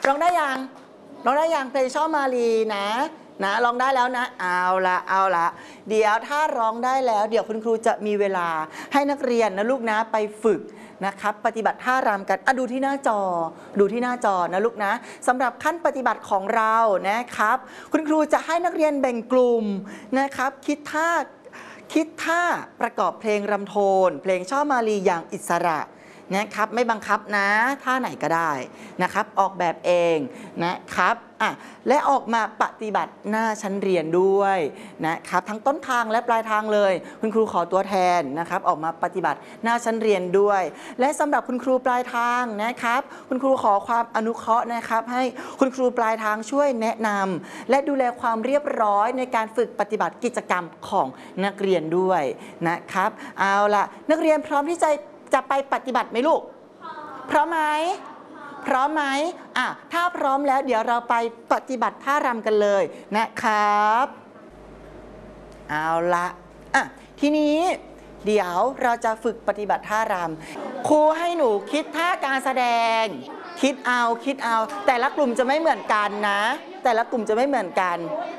ร้องได้ยังร้องได้ยังเพลงช่อมาลีนะร้องได้แล้วนะเอาละเดี๋ยวถ้าร้องได้แล้วเดี๋ยวคุณครูจะมีเวลาให้นักเรียนนะลูกนะไปฝึกนะครับปฏิบัติท่ารำกันดูที่หน้าจอนะลูกนะสำหรับขั้นปฏิบัติของเรานะครับคุณครูจะให้นักเรียนแบ่งกลุ่มนะครับคิดท่าประกอบเพลงรำโทนเพลงช่อมาลีอย่างอิสระนะครับไม่บังคับนะท่าไหนก็ได้นะครับออกแบบเองนะครับและออกมาปฏิบัติหน้าชั้นเรียนด้วยนะครับทั้งต้นทางและปลายทางเลยคุณครูขอตัวแทนนะครับออกมาปฏิบัติหน้าชั้นเรียนด้วยและสำหรับคุณครูปลายทางนะครับคุณครูขอความอนุเคราะห์นะครับให้คุณครูปลายทางช่วยแนะนำและดูแลความเรียบร้อยในการฝึกปฏิบัติกิจกรรมของนักเรียนด้วยนะครับเอาล่ะนักเรียนพร้อมที่จะไปปฏิบัติไหมลูกพร้อมไหมถ้าพร้อมแล้วเดี๋ยวเราไปปฏิบัติท่ารำกันเลยนะครับเอาละทีนี้เดี๋ยวเราจะฝึกปฏิบัติท่ารำครูให้หนูคิดท่าการแสดงคิดเอาแต่ละกลุ่มจะไม่เหมือนกันนะแต่ละกลุ่มจะไม่เหมือนกัน